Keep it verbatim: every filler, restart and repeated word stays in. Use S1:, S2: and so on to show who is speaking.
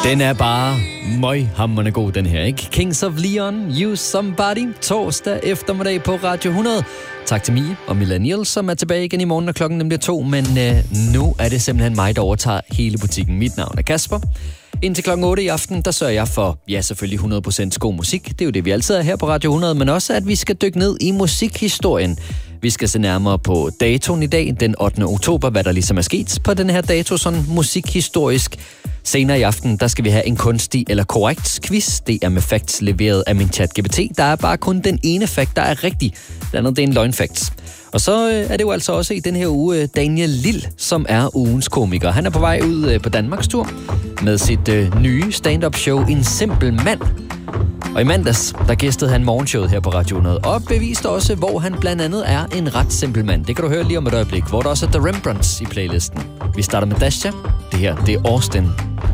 S1: Den er bare møghamrende god, den her, ikke? Kings of Leon, You Somebody, torsdag eftermiddag på Radio hundrede. Tak til Mie og Millennial, som er tilbage igen i morgen, når klokken nemlig er to. Men øh, nu er det simpelthen mig, der overtager hele butikken. Mit navn er Kasper. Indtil klokken otte i aften, der sørger jeg for, ja, selvfølgelig hundrede procent god musik. Det er jo det, vi altid er her på Radio hundrede, men også, at vi skal dykke ned i musikhistorien. Vi skal se nærmere på datoen i dag, den ottende oktober, hvad der ligesom er sket på den her dato, sådan musikhistorisk. Senere i aften, der skal vi have en kunstig eller korrekt quiz. Det er med facts leveret af min ChatGPT. Der er bare kun den ene fact, der er rigtig. Det andet, det er en løgnfact. Og så øh, er det jo altså også i den her uge Daniel Lille, som er ugens komiker. Han er på vej ud øh, på Danmarks tur med sit øh, nye stand-up show, En Simpel Mand. Og i mandags, der gæstede han morgenshowet her på Radio hundrede, og beviste også, hvor han blandt andet er en ret simpel mand. Det kan du høre lige om et øjeblik, hvor der også er The Rembrandts i playlisten. Vi starter med Dasha. Det her, det er Austin.